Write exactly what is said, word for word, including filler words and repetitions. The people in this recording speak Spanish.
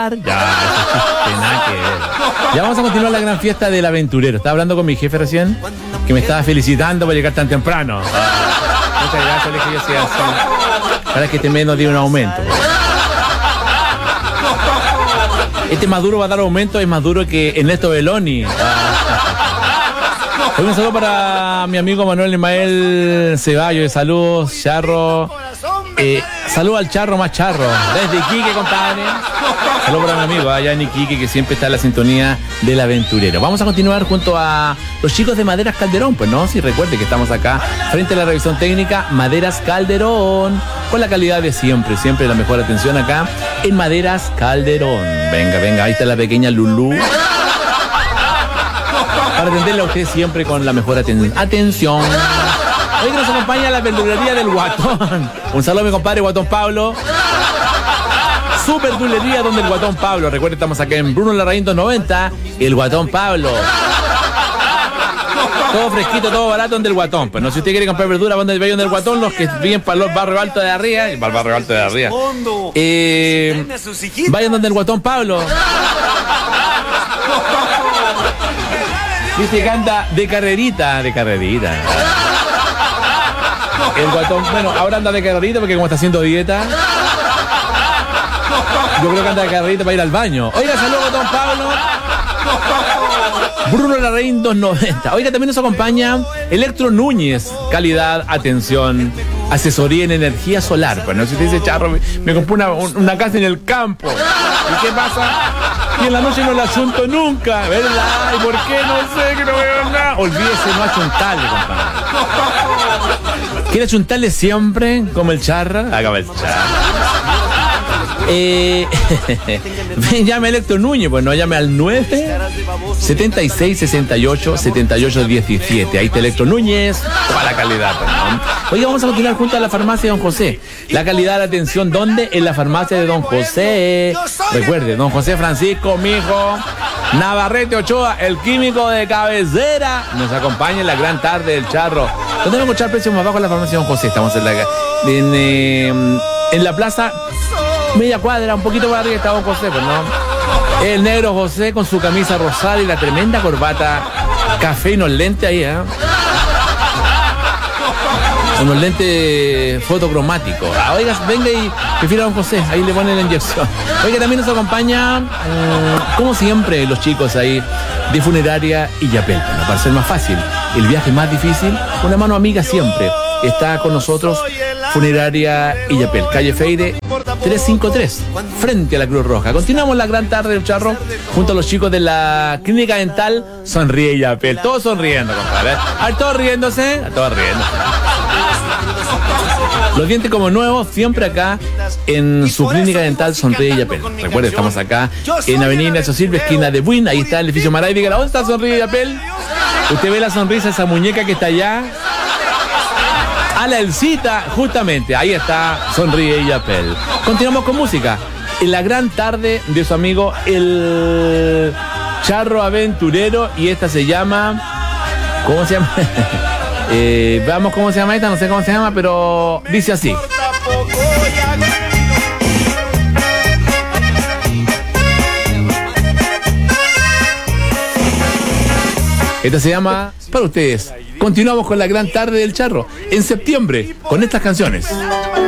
aventurar. Ya, eso chiste, nada que ver. Ya vamos a continuar la gran fiesta del aventurero. Estaba hablando con mi jefe recién, que me estaba felicitando por llegar tan temprano. Ah, muchas gracias, le dije yo, sí, así. Para que este mes nos dio un aumento. Este Maduro va a dar aumento, es más duro que Ernesto Belloni. Hoy un saludo para mi amigo Manuel Ismael Ceballos. Saludos, Charro. Eh, saludos al Charro más Charro. Desde Iquique, compadre. Saludos para mi amigo allá en Iquique, que siempre está en la sintonía del aventurero. Vamos a continuar junto a los chicos de Maderas Calderón. Pues no, si recuerde que estamos acá frente a la revisión técnica Maderas Calderón, con la calidad de siempre, siempre la mejor atención acá en Maderas Calderón. Venga, venga, ahí está la pequeña Lulú, para atenderle a usted siempre con la mejor aten- atención. Hoy nos acompaña la verdulería del Guatón. Un saludo a mi compadre Guatón Pablo. Su verdulería donde el Guatón Pablo. Recuerden, estamos acá en Bruno Larraín doscientos noventa. El Guatón Pablo. Todo fresquito, todo barato donde el Guatón. Pues no, si usted quiere comprar verdura, donde vayan del Guatón, los que viven para los barrios altos de arriba, y para el barrio alto de arriba. Eh, vayan donde el Guatón Pablo. Dice que anda de carrerita, de carrerita. El Guatón, bueno, ahora anda de carrerita porque como está haciendo dieta, yo creo que anda de carrerita para ir al baño. Oiga, saludos, Guatón Pablo. Bruno Larraín doscientos noventa. Oiga, también nos acompaña Electro Núñez. Calidad, atención, asesoría en energía solar. Pues no, si usted dice, Charro, me, me compré una, una casa en el campo. ¿Y qué pasa? Y en la noche no la asunto nunca, ¿verdad? ¿Y por qué? No sé, que no veo nada. Olvídese, no achuntarle, compadre. ¿Quiere achuntarle siempre como el Charra? Haga el Charra. Eh, llame a Electro Núñez, pues no, llame al nueve setenta y seis sesenta y ocho setenta y ocho diecisiete. Ahí está Electro Núñez, toda la calidad, pues, ¿no? Oye, vamos a continuar junto a la farmacia de Don José. La calidad de la atención, ¿dónde? En la farmacia de Don José. Recuerde, Don José Francisco, mijo Navarrete Ochoa, el químico de cabecera, nos acompaña en la gran tarde del Charro. ¿Dónde vamos a encontrar precios más bajos en la farmacia de Don José? Estamos en la, en, eh, en la plaza media cuadra, un poquito para arriba está Don José, pues no. El negro José con su camisa rosada y la tremenda corbata café y unos lentes ahí, ¿eh? Unos lentes fotocromáticos. Ah, oiga, venga y prefiera a Don José, ahí le ponen la inyección. Oiga, también nos acompaña, eh, como siempre, los chicos ahí de Funeraria Illapel. Bueno, para ser más fácil, el viaje más difícil, una mano amiga siempre. Está con nosotros Funeraria Illapel, calle Feire trescientos cincuenta y tres, frente a la Cruz Roja. Continuamos la gran tarde del Charro junto a los chicos de la clínica dental Sonríe Illapel. Todos sonriendo, compadre. ¿A todos riéndose? A todos riéndose. Los dientes como nuevos, siempre acá en su clínica dental Sonríe Illapel. Recuerden, estamos acá en Avenida Ignacio Silva, esquina de Buin. Ahí está el edificio Maray. Diga, ¿dónde está Sonríe Illapel? Usted ve la sonrisa, esa muñeca que está allá. A la Elcita, justamente, ahí está Sonríe Illapel. Continuamos con música. En la gran tarde de su amigo el Charro Aventurero, y esta se llama, ¿cómo se llama? eh, veamos cómo se llama esta, no sé cómo se llama, pero dice así. Esta se llama para ustedes. Continuamos con la gran tarde del Charro en septiembre con estas canciones.